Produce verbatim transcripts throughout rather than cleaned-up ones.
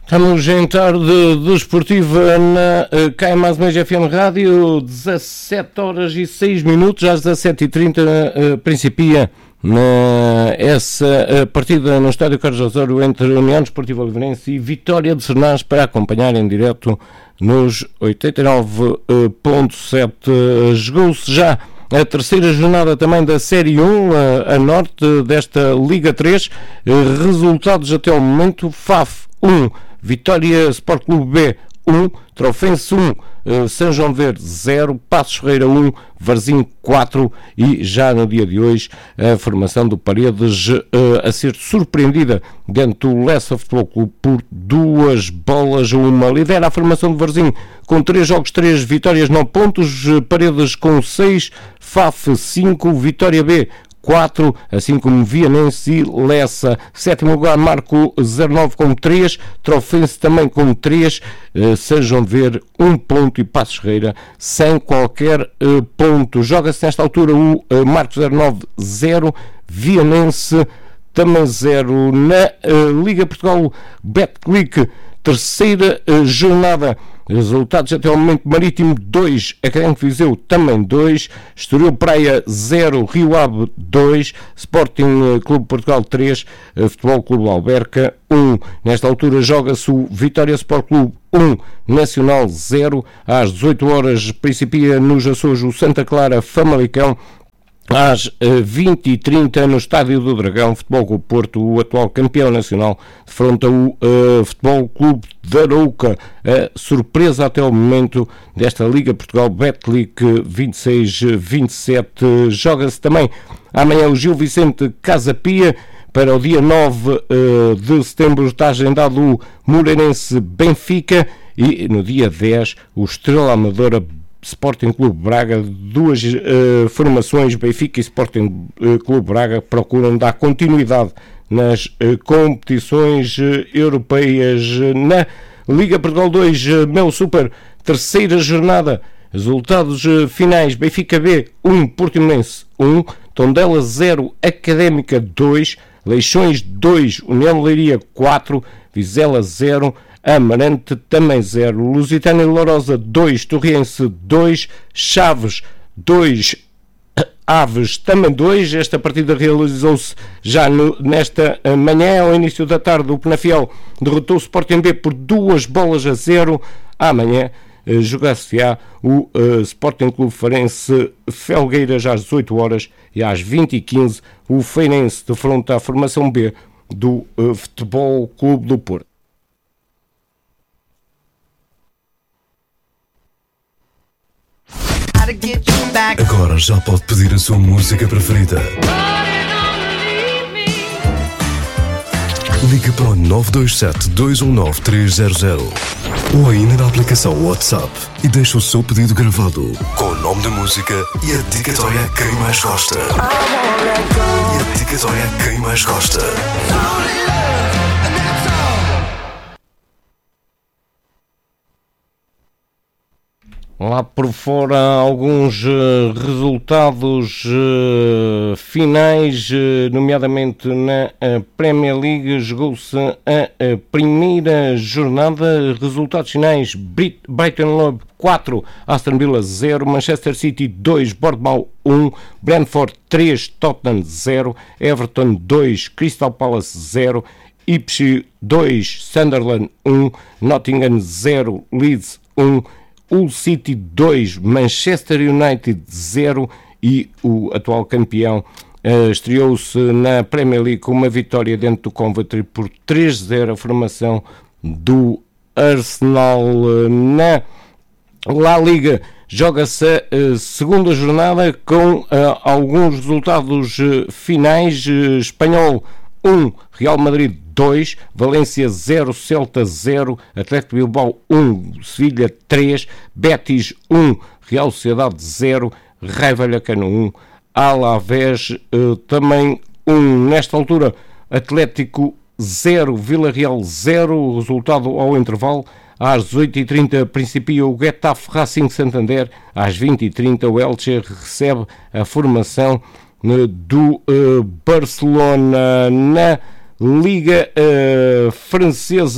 Estamos em tarde desportiva na K M A S F M Rádio, dezassete horas e seis minutos, às dezassete e trinta uh, principia na, essa uh, partida no Estádio Carlos Osório entre União Desportiva Oliveirense e Vitória de Sernás para acompanhar em direto nos oitenta e nove ponto sete. Uh, Jogou-se já a terceira jornada também da Série um, a, a norte desta Liga três. Uh, resultados até o momento: F A F um, Vitória Sport Clube B um, Trofense um, uh, São João Verde zero, Passos Ferreira um, Varzim quatro e já no dia de hoje a formação do Paredes uh, a ser surpreendida dentro do Lessa Futebol Clube por duas bolas a uma. Lidera a formação do Varzim com três jogos, três vitórias, nove pontos, Paredes com seis, F A F cinco, Vitória B quatro, assim como Vianense e Lessa. Sétimo lugar, Marco zero nove com três, Trofense também com três, uh, São João Verde um ponto e Passos Ferreira sem qualquer uh, ponto. Joga-se nesta altura o uh, Marco zero nove zero, Vianense também zero. Na uh, Liga Portugal Betclic, terceira uh, jornada. Resultados até ao momento: Marítimo dois, Académico de Viseu também dois, Estoril Praia zero, Rio Ave dois, Sporting Clube Portugal três, Futebol Clube Alberca um. Nesta altura joga-se o Vitória Sport Clube um, Nacional zero. Às dezoito horas principia nos Açores o Santa Clara Famalicão. Às vinte e trinta no Estádio do Dragão, Futebol Clube Porto, o atual campeão nacional, defronta o uh, Futebol Clube de Arouca. A surpresa até ao momento desta Liga Portugal Betclic vinte e seis vinte e sete. Joga-se também amanhã o Gil Vicente Casa Pia. Para o dia nove uh, de setembro está agendado o Moreirense Benfica e no dia dez o Estrela Amadora Sporting Clube Braga. Duas uh, formações, Benfica e Sporting uh, Clube Braga, procuram dar continuidade nas uh, competições uh, europeias. Na Liga Portugal dois, uh, Mel Super, terceira jornada. Resultados uh, finais: Benfica B um, Portimonense um, Tondela zero, Académica dois, Leixões dois, União de Leiria quatro, Vizela zero, Amarante também zero, Lusitânia Lourosa dois, Torriense dois, Chaves dois, Aves também dois. Esta partida realizou-se já no, nesta manhã. Ao início da tarde o Penafiel derrotou o Sporting B por duas bolas a zero. Amanhã eh, jogar-se-á o eh, Sporting Clube Farense Felgueiras às dezoito horas e às vinte e quinze o Feirense defronta a formação B do eh, Futebol Clube do Porto. Agora já pode pedir a sua música preferida. Ligue para o nove dois sete, dois um nove, três zero zero ou ainda na aplicação WhatsApp e deixe o seu pedido gravado com o nome da música e a dedicatória a quem mais gosta. E a dedicatória a quem mais gosta. Lá por fora, alguns uh, resultados uh, finais, uh, nomeadamente na uh, Premier League. Jogou-se a, a primeira jornada. Resultados finais: Brighton Love quatro, Aston Villa zero, Manchester City dois, Bournemouth um, Brentford três, Tottenham zero, Everton dois, Crystal Palace zero, Ipswich dois, Sunderland um, Nottingham zero, Leeds um, Hull City dois, Manchester United zero e o atual campeão uh, estreou-se na Premier League com uma vitória dentro do Coventry por três zero, a formação do Arsenal. Na La Liga joga-se a uh, segunda jornada com uh, alguns resultados uh, finais. uh, Espanhol um, Real Madrid dois, Valência zero, Celta zero, Atlético Bilbao um, Sevilha três, Betis um, Real Sociedade zero, Raio Vallecano um, Alavés uh, também um. Nesta altura, Atlético zero, Vila Real zero, o resultado ao intervalo. Às dezoito e trinta principia o Getafe Racing Santander, às vinte e trinta o Elche recebe a formação uh, do uh, Barcelona. Na Liga uh, Francesa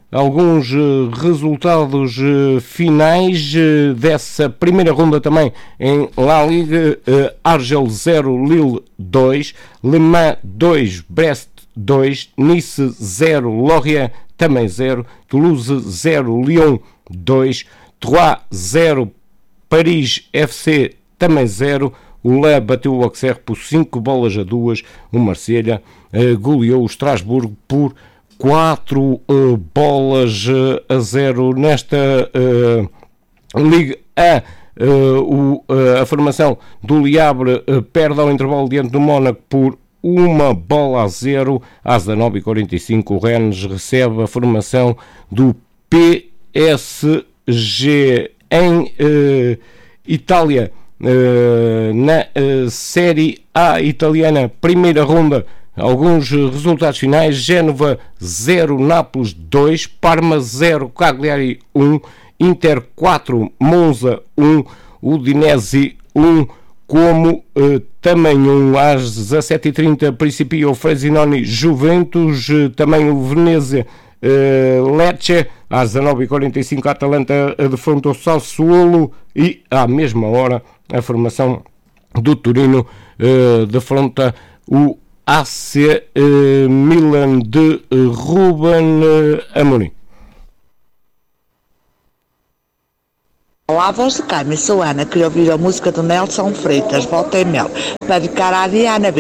alguns uh, resultados uh, finais uh, dessa primeira ronda também em La Liga. uh, Argel zero, Lille dois, Le Mans dois, Brest dois, Nice zero, Lorient também zero, Toulouse zero, Lyon dois, Troyes zero, Paris F C também zero, o Le bateu o Auxerre por cinco bolas a duas, o Marselha uh, goleou o Strasbourg por quatro uh, bolas uh, a zero. Nesta uh, Liga A, uh, o, uh, a formação do Le Havre uh, perde ao intervalo diante do Mónaco por uma bola a zero. Às dezanove e quarenta e cinco, o Rennes recebe a formação do P S G. Em uh, Itália, uh, na uh, Série A italiana, primeira ronda, alguns resultados finais: Génova zero, Nápoles dois, Parma zero, Cagliari um, Inter quatro, Monza um, Udinese um, Como uh, também um. Às dezassete e trinta principia o Frosinone Juventus, uh, também o Venezia uh, Lecce. Às dezanove e quarenta e cinco, a Atalanta defronta o Sassuolo e à mesma hora a formação do Torino uh, defronta o A C uh, Milan de uh, Ruben uh, Amorim. Olá, voz de Carmen, sou Ana, queria ouvir a música do Nelson Freitas, Volta e Mel, para dedicar à Diana.